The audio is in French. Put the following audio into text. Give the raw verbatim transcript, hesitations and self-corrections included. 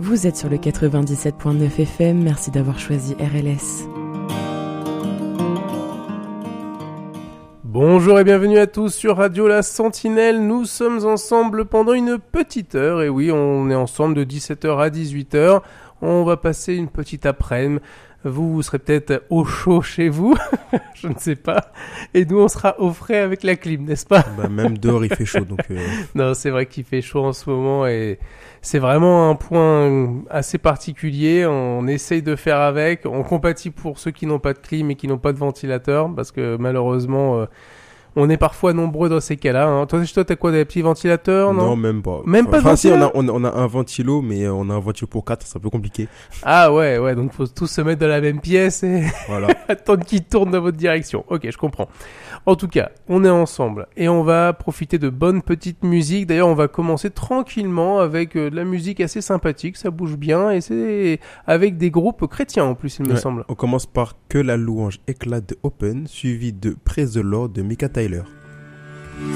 Vous êtes sur le quatre-vingt-dix-sept point neuf F M, merci d'avoir choisi R L S. Bonjour et bienvenue à tous sur Radio La Sentinelle, nous sommes ensemble pendant une petite heure, et oui, on est ensemble de dix-sept heures à dix-huit heures, on va passer une petite après-midi. Vous, vous serez peut-être au chaud chez vous, je ne sais pas. Et nous, on sera au frais avec la clim, n'est-ce pas ? Bah, même dehors, il fait chaud, donc... Euh... Non, c'est vrai qu'il fait chaud en ce moment et c'est vraiment un point assez particulier. On essaye de faire avec. On compatit pour ceux qui n'ont pas de clim et qui n'ont pas de ventilateur parce que malheureusement... Euh, on est parfois nombreux dans ces cas-là. Hein. Toi, toi, t'as quoi, des petits ventilateurs, non ? Non, même pas. Même pas de enfin, si, ventilateur ? on a, on, a, on a un ventilo, mais on a un ventilo pour quatre, c'est un peu compliqué. Ah ouais, ouais, donc faut tous se mettre dans la même pièce et voilà. attendre qu'ils tournent dans votre direction. Ok, je comprends. En tout cas, on est ensemble et on va profiter de bonnes petites musiques. D'ailleurs, on va commencer tranquillement avec euh, de la musique assez sympathique, ça bouge bien et c'est avec des groupes chrétiens en plus, il me ouais, semble. On commence par Que la louange éclate de Open, suivi de Praise the Lord de Mika Tyler.